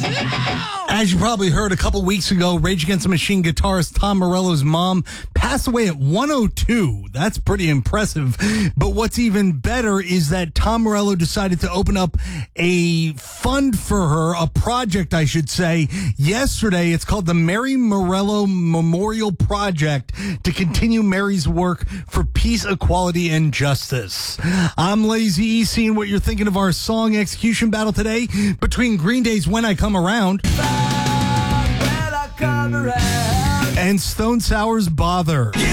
As you probably heard a couple weeks ago, Rage Against the Machine guitarist Tom Morello's mom passed away at 102. That's pretty impressive. But what's even better is that Tom Morello decided to open up a fund for her, a project, I should say, yesterday. It's called the Mary Morello Memorial Project to continue Mary's work for peace, equality, and justice. I'm Lazy E, seeing what you're thinking of our song execution battle today between Green Day's When I Come Around and Stone Sour's Bother. You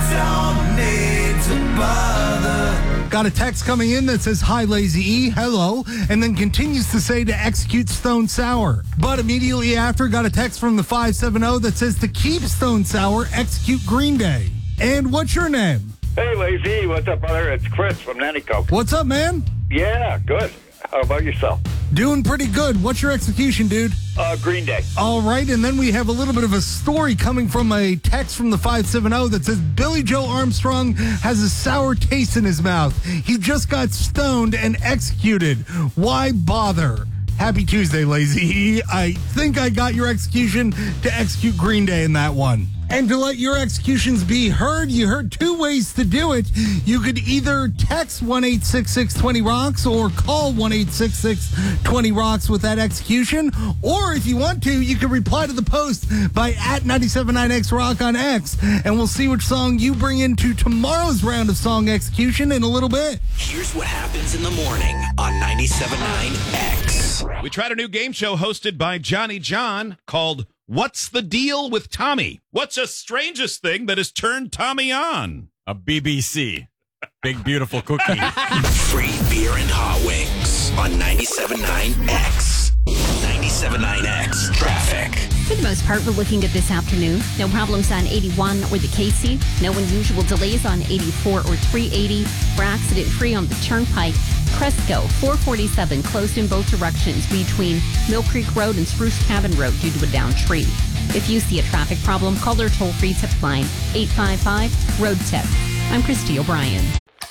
don't need to bother. Got a text coming in that says, "Hi, Lazy E, hello," and then continues to say to execute Stone Sour. But immediately after, got a text from the 570 that says to keep Stone Sour, execute Green Day. And what's your name? Hey, Lazy, what's up, brother? It's Chris from Nanticoke. What's up, man? Yeah, good. How about yourself? Doing pretty good. What's your execution, dude? Green Day. All right, and then we have a little bit of a story coming from a text from the 570 that says Billy Joe Armstrong has a sour taste in his mouth. He just got stoned and executed. Why bother? Happy Tuesday, Lazy. I think I got your execution to execute Green Day in that one. And to let your executions be heard, you heard two ways to do it. You could either text 1-866-20-ROCKS or call 1-866-20-ROCKS with that execution. Or if you want to, you can reply to the post by @979XRock on X. And we'll see which song you bring into tomorrow's round of song execution in a little bit. Here's what happens in the morning on 97.9 X. We tried a new game show hosted by Johnny John called What's the Deal with Tommy? What's the strangest thing that has turned Tommy on? A BBC. Big, beautiful cookie. Free beer and hot wings on 97.9 X. 97.9 X traffic. For the most part, we're looking good this afternoon. No problems on 81 or the Casey. No unusual delays on 84 or 380. We're accident-free on the Turnpike. Cresco, 447, closed in both directions between Mill Creek Road and Spruce Cabin Road due to a downed tree. If you see a traffic problem, call their toll-free tip line, 855-ROAD-TIP. I'm Christy O'Brien.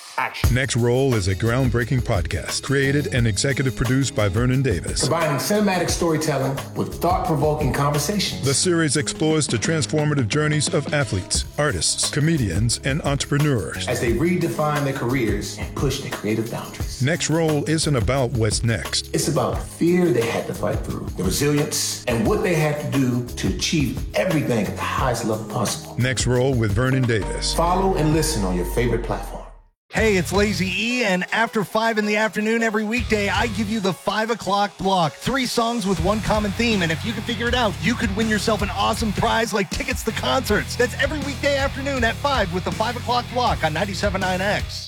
Next Roll is a groundbreaking podcast created and executive produced by Vernon Davis. Combining cinematic storytelling with thought-provoking conversations. The series explores the transformative journeys of athletes, artists, comedians, and entrepreneurs as they redefine their careers and push their creative boundaries. Next Roll isn't about what's next. It's about the fear they had to fight through, the resilience, and what they had to do to achieve everything at the highest level possible. Next Roll with Vernon Davis. Follow and listen on your favorite platform. Hey, it's Lazy E, and after 5 in the afternoon every weekday, I give you the 5 o'clock block. 3 songs with one common theme, and if you can figure it out, you could win yourself an awesome prize like tickets to concerts. That's every weekday afternoon at 5 with the 5 o'clock block on 97.9 X.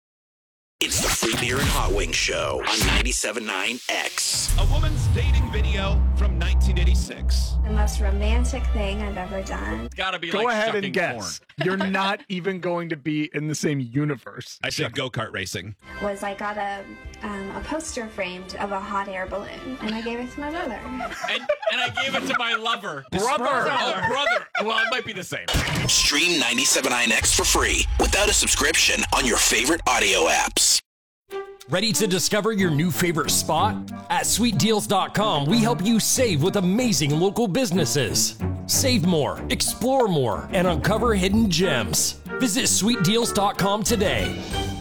It's the Free Beer and Hot Wings Show on 97.9 X. A woman's dating video from 1986. The most romantic thing I've ever done. It's gotta be Go like ahead and shucking guess. corn. You're not even going to be in the same universe. I said go-kart racing. Was I got a poster framed of a hot air balloon, and I gave it to my mother. And I gave it to my lover. Brother. Oh, brother. Well, it might be the same. Stream 97.9 X for free without a subscription on your favorite audio apps. Ready to discover your new favorite spot? At sweetdeals.com, we help you save with amazing local businesses. Save more, explore more, and uncover hidden gems. Visit sweetdeals.com today.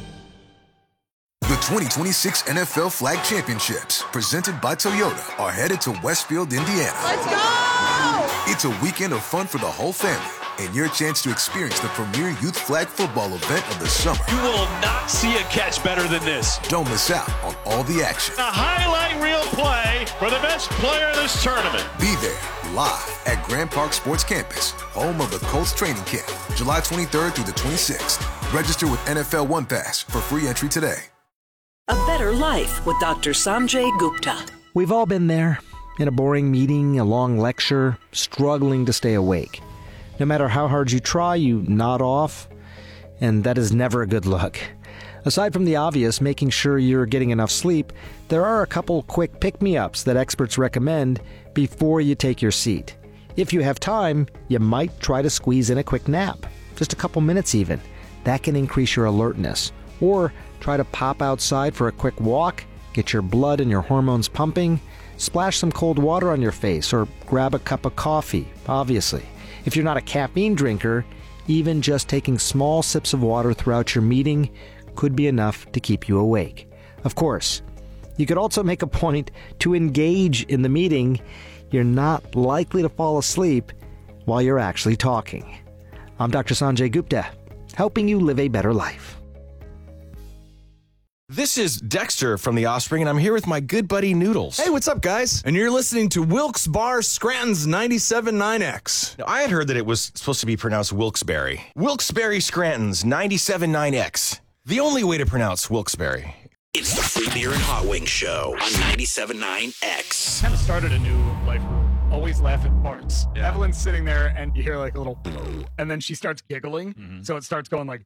The 2026 NFL Flag Championships, presented by Toyota, are headed to Westfield, Indiana. Let's go! It's a weekend of fun for the whole family, and your chance to experience the premier youth flag football event of the summer. You will not see a catch better than this. Don't miss out on all the action. A highlight reel play for the best player of this tournament. Be there, live at Grand Park Sports Campus, home of the Colts training camp, July 23rd through the 26th. Register with NFL One Pass for free entry today. A better life with Dr. Sanjay Gupta. We've all been there. In a boring meeting, a long lecture, struggling to stay awake. No matter how hard you try, you nod off, and that is never a good look. Aside from the obvious, making sure you're getting enough sleep, there are a couple quick pick-me-ups that experts recommend before you take your seat. If you have time, you might try to squeeze in a quick nap, just a couple minutes even. That can increase your alertness. Or try to pop outside for a quick walk, get your blood and your hormones pumping. Splash some cold water on your face or grab a cup of coffee, obviously. If you're not a caffeine drinker, even just taking small sips of water throughout your meeting could be enough to keep you awake. Of course, you could also make a point to engage in the meeting. You're not likely to fall asleep while you're actually talking. I'm Dr. Sanjay Gupta, helping you live a better life. This is Dexter from The Offspring, and I'm here with my good buddy Noodles. Hey, what's up, guys? And you're listening to Wilkes Barre Scranton's 97.9X. Now, I had heard that it was supposed to be pronounced Wilkes-Barre. Wilkes-Barre Scranton's 97.9X. The only way to pronounce Wilkes-Barre. It's the Free Beer and Hot Wings Show on 97.9X. Kind of started a new life rule. Always laugh at farts. Yeah. Evelyn's sitting there, and you hear like a little, and then she starts giggling. So it starts going like,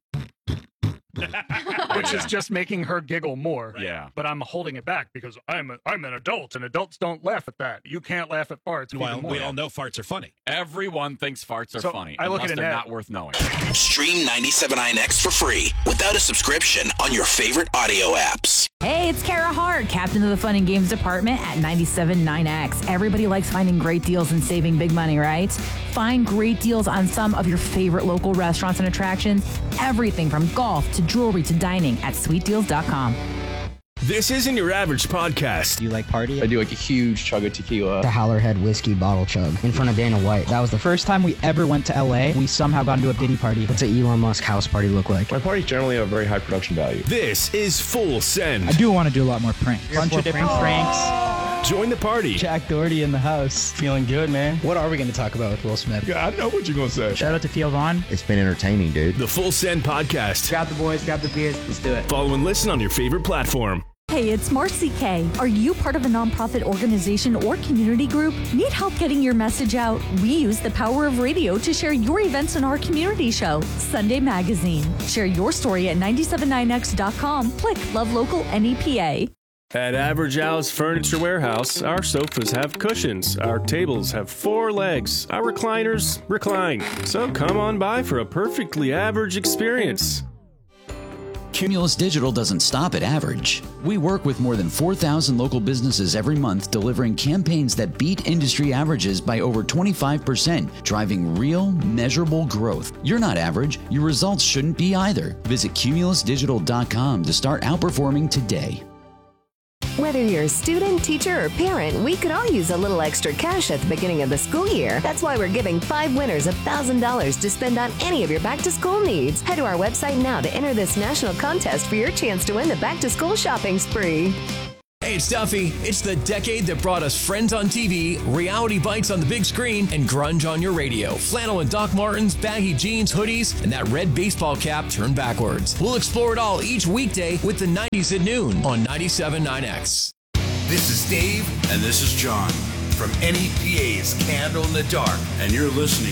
which is just making her giggle more. Yeah. But I'm holding it back because I'm an adult, and adults don't laugh at that. You can't laugh at farts. Well, we all know farts are funny. Everyone thinks farts are funny. I look unless at they're Annette. not worth knowing. Stream 97.9X for free without a subscription on your favorite audio apps. Hey, it's Kara Hart, captain of the Fun and Games department at 97.9X. Everybody likes finding great deals and saving big money, right? Find great deals on some of your favorite local restaurants and attractions. Everything from golf to jewelry to dining at sweetdeals.com. This isn't your average podcast. Do you like party? I do like a huge chug of tequila. The Howlerhead whiskey bottle chug in front of Dana White. That was the first time we ever went to LA. We somehow got into a Diddy party. What's an Elon Musk house party look like? My parties generally have very high production value. This is Full Send. I do want to do a lot more pranks. Bunch of different pranks. Join the party. Jack Doherty in the house. Feeling good, man. What are we going to talk about with Will Smith? Yeah, I know what you're going to say. Shout out to Theo Vaughn. It's been entertaining, dude. The Full Send podcast. Grab the boys, grab the beers. Let's do it. Follow and listen on your favorite platform. Hey, it's Marcy K. Are you part of a nonprofit organization or community group? Need help getting your message out? We use the power of radio to share your events in our community show, Sunday Magazine. Share your story at 979x.com. Click Love Local NEPA. At Average Al's Furniture Warehouse, our sofas have cushions, our tables have 4 legs, our recliners recline. So come on by for a perfectly average experience. Cumulus Digital doesn't stop at average. We work with more than 4,000 local businesses every month, delivering campaigns that beat industry averages by over 25%, driving real, measurable growth. You're not average. Your results shouldn't be either. Visit cumulusdigital.com to start outperforming today. Whether you're a student, teacher, or parent, we could all use a little extra cash at the beginning of the school year. That's why we're giving 5 winners $1,000 to spend on any of your back-to-school needs. Head to our website now to enter this national contest for your chance to win the back-to-school shopping spree. Hey, it's Duffy. It's the decade that brought us Friends on TV, reality bites on the big screen, and grunge on your radio. Flannel and Doc Martens, baggy jeans, hoodies, and that red baseball cap turned backwards. We'll explore it all each weekday with the 90s at noon on 97.9X. This is Dave. And this is John from NEPA's Candle in the Dark. And you're listening